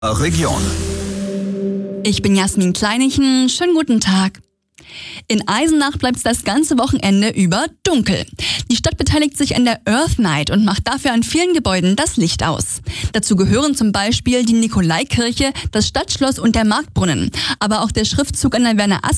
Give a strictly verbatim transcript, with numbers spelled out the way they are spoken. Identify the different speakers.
Speaker 1: Region.
Speaker 2: Ich bin Jasmin Kleinichen, schönen guten Tag. In Eisenach bleibt es das ganze Wochenende über dunkel. Die Stadt beteiligt sich an der Earth Night und macht dafür an vielen Gebäuden das Licht aus. Dazu gehören zum Beispiel die Nikolaikirche, das Stadtschloss und der Marktbrunnen. Aber auch der Schriftzug an der Werner